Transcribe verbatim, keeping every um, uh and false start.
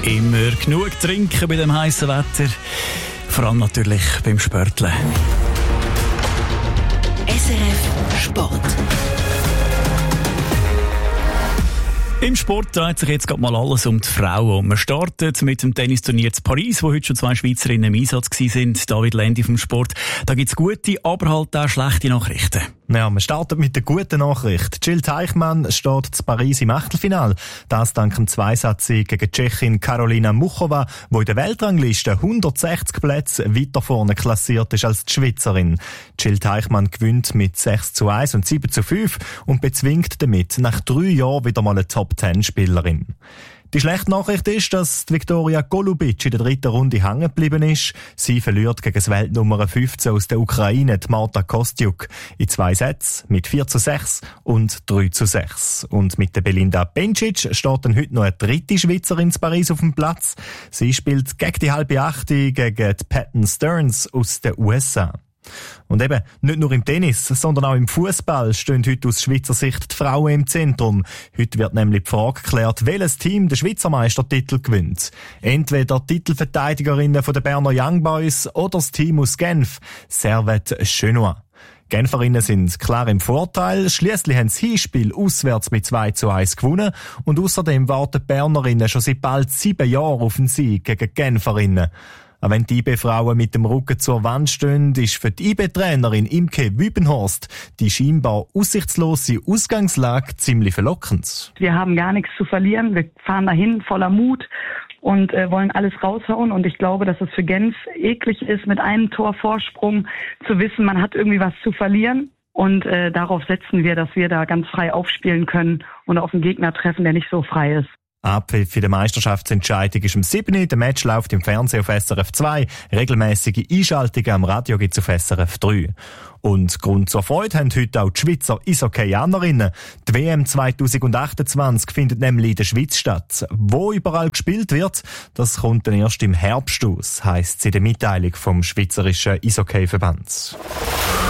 Immer genug trinken bei dem heißen Wetter. Vor allem natürlich beim Sporteln. S R F Sport. Im Sport dreht sich jetzt gerade mal alles um die Frauen. Wir starten mit dem Tennisturnier zu Paris, wo heute schon zwei Schweizerinnen im Einsatz waren. David Lendi vom Sport. Da gibt es gute, aber halt auch schlechte Nachrichten. Ja, wir starten mit der guten Nachricht. Jill Teichmann steht zu Paris im Achtelfinale. Das dank dem Zweisatz-Sieg gegen die Tschechin Karolina Muchova, die in der Weltrangliste hundertsechzig Plätze weiter vorne klassiert ist als die Schweizerin. Jill Teichmann gewinnt mit sechs zu eins und sieben zu fünf und bezwingt damit nach drei Jahren wieder mal eine Top-Zehn-Spielerin. Die schlechte Nachricht ist, dass Viktoria Golubic in der dritten Runde hängen geblieben ist. Sie verliert gegen das Weltnummer fünfzehn aus der Ukraine, die Marta Kostyuk, in zwei Sätzen mit vier zu sechs und drei zu sechs. Und mit der Belinda Bencic steht dann heute noch eine dritte Schweizerin in Paris auf dem Platz. Sie spielt gegen die halbe Achte gegen die Patton Stearns aus den U S A. Und eben, nicht nur im Tennis, sondern auch im Fußball stehen heute aus Schweizer Sicht die Frauen im Zentrum. Heute wird nämlich die Frage geklärt, welches Team den Schweizer Meistertitel gewinnt. Entweder die Titelverteidigerinnen von den Berner Young Boys oder das Team aus Genf, Servette Chenois. Genferinnen sind klar im Vorteil. Schliesslich haben sie das Hinspiel auswärts mit zwei zu eins gewonnen. Und außerdem warten die Bernerinnen schon seit bald sieben Jahren auf den Sieg gegen die Genferinnen. Auch wenn die I B-Frauen mit dem Rücken zur Wand stehen, ist für die I B-Trainerin Imke Wübenhorst die scheinbar aussichtslose Ausgangslage ziemlich verlockend. Wir haben gar nichts zu verlieren. Wir fahren dahin voller Mut und äh, wollen alles raushauen. Und ich glaube, dass es für Genf eklig ist, mit einem Tor Vorsprung zu wissen, man hat irgendwie was zu verlieren. Und äh, darauf setzen wir, dass wir da ganz frei aufspielen können und auf einen Gegner treffen, der nicht so frei ist. Abpfiff für die Meisterschaftsentscheidung ist um sieben Uhr. Der Match läuft im Fernsehen auf S R F zwei. Regelmäßige Einschaltungen am Radio gibt's auf S R F drei. Und Grund zur Freude haben heute auch die Schweizer Eishockeyanerinnen. Die W M zwanzig achtundzwanzig findet nämlich in der Schweiz statt. Wo überall gespielt wird, das kommt dann erst im Herbst aus, heisst es in der Mitteilung vom Schweizerischen Eishockeyverband.